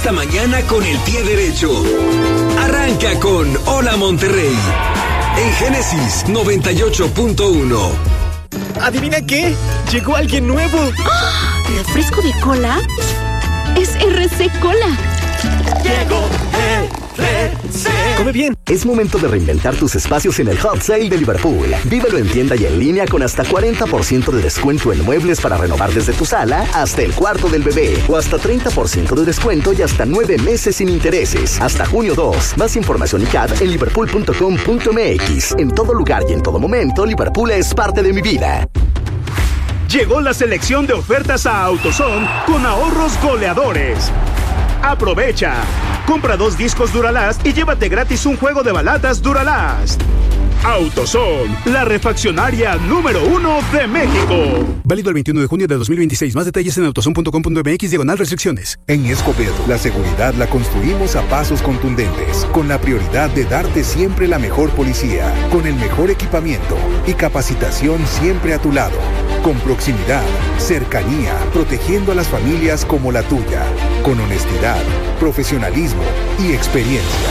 esta mañana con el pie derecho. Arranca con Hola Monterrey en Génesis 98.1. ¿Adivina qué? Llegó alguien nuevo. ¡Oh! ¿Refresco de cola? Es RC Cola. Llegó RC. Come bien. Es momento de reinventar tus espacios en el Hot Sale de Liverpool. Vívelo en tienda y en línea con hasta 40% de descuento en muebles para renovar desde tu sala hasta el cuarto del bebé. O hasta 30% de descuento y hasta 9 meses sin intereses. Hasta junio 2. Más información y CAD en liverpool.com.mx. En todo lugar y en todo momento, Liverpool es parte de mi vida. Llegó la selección de ofertas a AutoZone con ahorros goleadores. Aprovecha. Compra 2 discos Duralast y llévate gratis un juego de baladas Duralast. AutoZone, la refaccionaria número 1 de México. Válido el 21 de junio de 2026. Más detalles en autozone.com.mx/restricciones. En Escobedo, la seguridad la construimos a pasos contundentes, con la prioridad de darte siempre la mejor policía, con el mejor equipamiento y capacitación siempre a tu lado, con proximidad, cercanía, protegiendo a las familias como la tuya, con honestidad, profesionalismo y experiencia.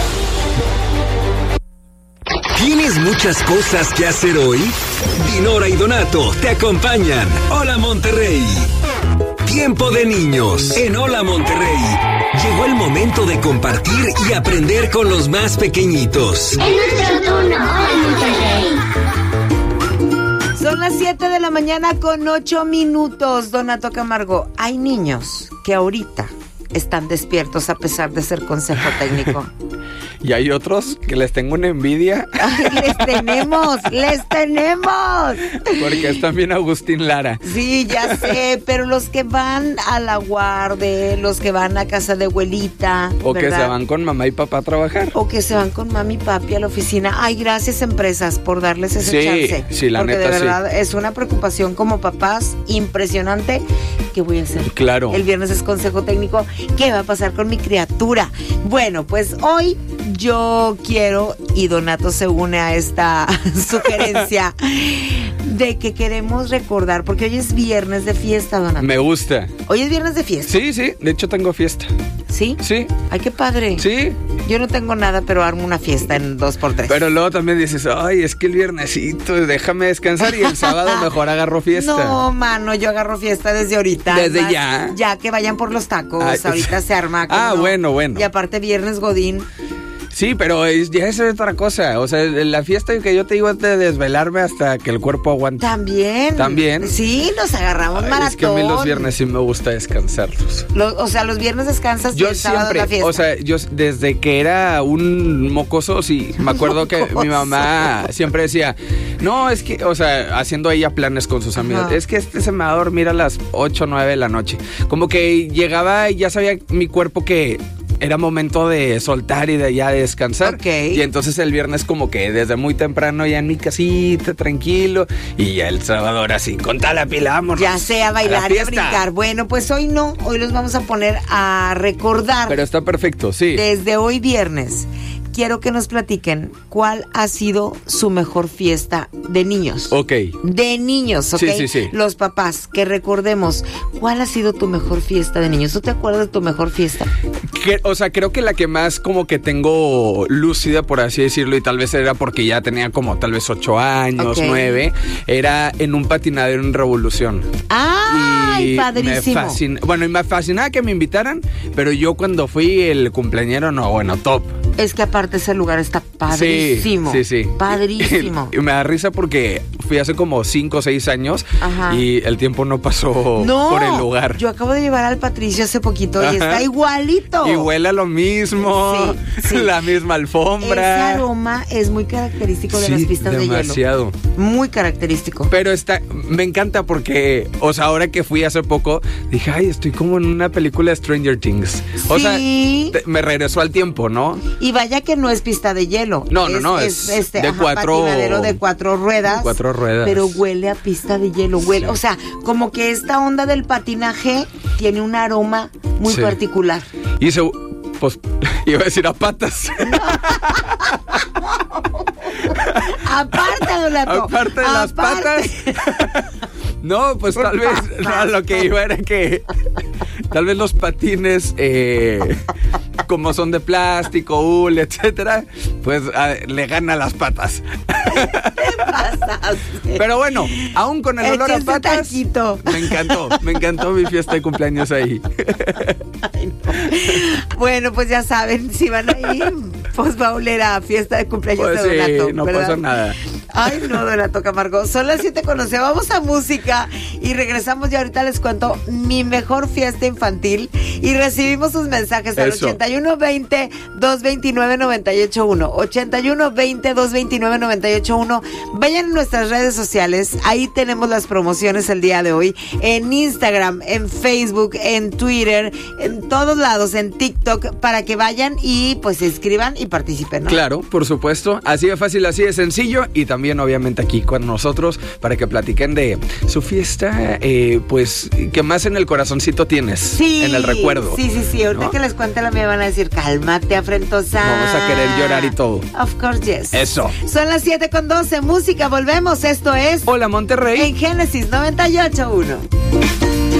¿Tienes muchas cosas que hacer hoy? Dinora y Donato te acompañan. Hola Monterrey. Tiempo de niños en Hola Monterrey. Llegó el momento de compartir y aprender con los más pequeñitos. Es nuestro turno, Hola Monterrey. Son las 7 de la mañana con 8 minutos. Donato Camargo, hay niños que ahorita están despiertos a pesar de ser consejo técnico. Y hay otros que les tengo una envidia. ¡Ay, les tenemos! Porque es también Agustín Lara. Sí, ya sé, pero los que van a la guarde, los que van a casa de abuelita, o ¿verdad? que se van con mamá y papá a trabajar. O que se van con mami y papi a la oficina. Ay, gracias empresas por darles ese chance. Sí, la porque neta, de verdad es una preocupación como papás impresionante. ¿Qué voy a hacer? Claro. El viernes es consejo técnico. ¿Qué va a pasar con mi criatura? Bueno, pues hoy yo quiero, y Donato se une a esta sugerencia, de que queremos recordar, porque hoy es viernes de fiesta, Donato. Me gusta. Hoy es viernes de fiesta. Sí, de hecho tengo fiesta. ¿Sí? Sí. Ay, qué padre. Sí. Yo no tengo nada, pero armo una fiesta en 2x3. Pero luego también dices, ay, es que el viernesito, déjame descansar, y el sábado mejor agarro fiesta. No, mano, yo agarro fiesta desde ahorita. Desde Además, ya. Ya que vayan por los tacos, Ay, ahorita se arma. Ah, no. bueno. Y aparte viernes Godín. Sí, pero ya es otra cosa. O sea, la fiesta que yo te digo es de desvelarme hasta que el cuerpo aguante. También. Sí, nos agarramos maratón. Es que a mí los viernes sí me gusta descansarlos. O sea, los viernes descansas y el sábado siempre, la fiesta. o sea, yo desde que era un mocoso, sí, me acuerdo que mi mamá siempre decía, no, es que, o sea, haciendo ella planes con sus amigas, es que se me va a dormir a las 8 o 9 de la noche. Como que llegaba y ya sabía mi cuerpo que era momento de soltar y de ya descansar. Okay. Y entonces el viernes como que desde muy temprano ya en mi casita, tranquilo. Y ya el sábado ahora sí, con tal la pila, vámonos. Ya sea a bailar y a brincar. Bueno, pues hoy no. Hoy los vamos a poner a recordar. Pero está perfecto, sí. Desde hoy viernes. Quiero que nos platiquen cuál ha sido su mejor fiesta de niños. Ok. De niños, ¿ok? Sí. Los papás, que recordemos, ¿cuál ha sido tu mejor fiesta de niños? ¿Tú te acuerdas de tu mejor fiesta? O sea, creo que la que más como que tengo lúcida, por así decirlo, y tal vez era porque ya tenía como tal vez 8 años, 9, era en un patinadero en Revolución. ¡Ay, padrísimo! Me fascinaba que me invitaran, pero yo cuando fui el cumpleañero, top. Es que aparte ese lugar está padrísimo. Sí. Padrísimo. Y me da risa porque fui hace como 5 o 6 años. Ajá. Y el tiempo no pasó por el lugar. Yo acabo de llevar al Patricio hace poquito y está igualito. Y huele a lo mismo. Sí. La misma alfombra. Ese aroma es muy característico de las pistas de hielo. Demasiado. Muy característico. Pero me encanta porque, o sea, ahora que fui hace poco, dije, ay, estoy como en una película de Stranger Things. O sea, me regresó al tiempo, ¿no? Y vaya que no es pista de hielo. No, es de patinadero de 4 ruedas. 4 ruedas. Pero huele a pista de hielo, huele. Sí. O sea, como que esta onda del patinaje tiene un aroma muy particular. Y pues, iba a decir a patas. Aparte, Donato. Aparte de las patas. No, pues tal vez lo que iba era que Tal vez los patines, como son de plástico, hule, etcétera, pues le gana las patas. Pero bueno, aún con el olor a patas, me encantó mi fiesta de cumpleaños ahí. Ay, no. Bueno, pues ya saben, si van ahí, pues va a oler a fiesta de cumpleaños pues de Donato. Sí, no ¿verdad? pasó nada. Ay, no, Donato Camargo. Son las 7:11. Vamos a música y regresamos. Y ahorita les cuento mi mejor fiesta infantil. Y recibimos sus mensajes al 8120-229-981. 8120-229-981. Vayan a nuestras redes sociales. Ahí tenemos las promociones el día de hoy. En Instagram, en Facebook, en Twitter, en todos lados, en TikTok, para que vayan y pues se inscriban y participen, ¿no? Claro, por supuesto. Así de fácil, así de sencillo. Y también obviamente aquí con nosotros para que platiquen de su fiesta, pues que más en el corazoncito tienes, sí, en el recuerdo. Sí. Ahorita, ¿no?, que les cuente la mía van a decir, cálmate, afrentosa. Vamos a querer llorar y todo. Of course, yes. Eso. Son las 7:12, música, volvemos. Esto es Hola Monterrey en Génesis 98.1.